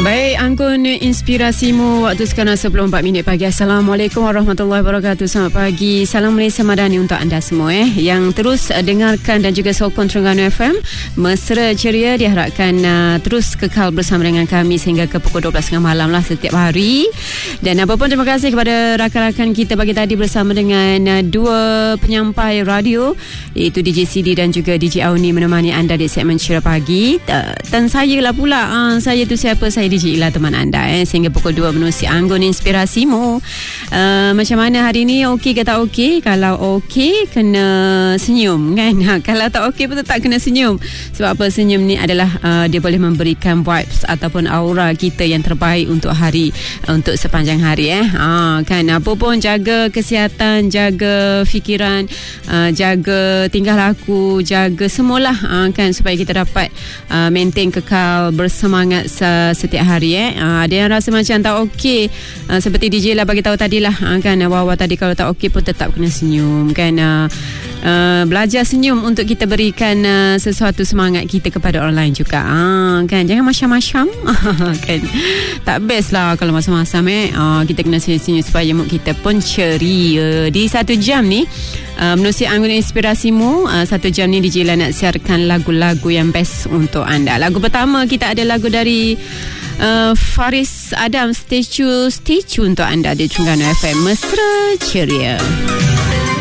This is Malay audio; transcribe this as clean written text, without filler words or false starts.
Baik, anggun inspirasimu waktu sekarang 10:04 pagi. Assalamualaikum warahmatullahi wabarakatuh. Selamat pagi. Salam Malaysia Madani untuk anda semua yang terus dengarkan dan juga sokong Terengganu FM. Mesra ceria, diharapkan terus kekal bersama dengan kami sehingga ke pukul 12.30 malam lah setiap hari. Dan apa pun, terima kasih kepada rakan-rakan kita pagi tadi bersama dengan dua penyampai radio, iaitu DJ CD dan juga DJ Auni, menemani anda di segmen Ceria Pagi. Dan saya lah pula, saya tu siapa? Saya DJ Ila, teman anda sehingga pukul 2 menerusi anggun inspirasimu. Macam mana hari ni? Okey ke tak okey? Kalau okey, kena senyum kan. Kalau tak okey pun tetap kena senyum. Sebab apa? Senyum ni adalah dia boleh memberikan vibes ataupun aura kita yang terbaik untuk hari, untuk sepanjang hari kan. Apa pun, jaga kesihatan, jaga fikiran, jaga tingkah laku, jaga semualah kan, supaya kita dapat maintain kekal bersemangat setiap hari. Ada yang rasa macam tak okey, seperti DJ lah bagi tahu tadilah kan, awal-awal tadi, kalau tak okey pun tetap kena senyum kan. Belajar senyum untuk kita berikan sesuatu semangat kita kepada orang lain juga kan. Jangan macam-macam kan. Tak best lah kalau masam-masam kita kena senyum supaya mood kita pun ceria. Di 1 jam ni menerusi anggun inspirasimu, 1 jam ni DJ Ila nak siarkan lagu-lagu yang best untuk anda. Lagu pertama kita ada lagu dari Faris Adam, Statue untuk anda di Terengganu FM. Mesra ceria.